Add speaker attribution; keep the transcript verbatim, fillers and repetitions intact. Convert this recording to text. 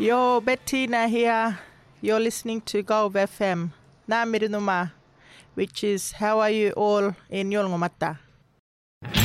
Speaker 1: Yo, Bettina here. You're listening to Gulf F M. Namirinuma, which is how are you all in Yolngomata?